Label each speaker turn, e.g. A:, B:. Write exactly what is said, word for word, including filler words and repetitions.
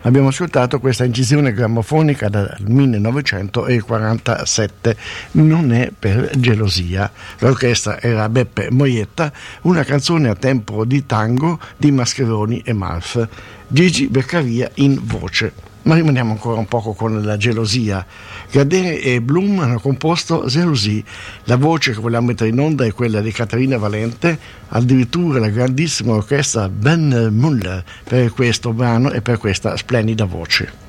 A: Abbiamo ascoltato questa incisione grammofonica dal millenovecentoquarantasette, Non è per gelosia. L'orchestra era Beppe Moietta, una canzone a tempo di tango di Mascheroni e Malf. Gigi Beccaria in voce. Ma rimaniamo ancora un poco con la gelosia. Gardner e Bloom hanno composto Jalousie. La voce che vogliamo mettere in onda è quella di Caterina Valente, addirittura la grandissima orchestra Ben Muller per questo brano e per questa splendida voce.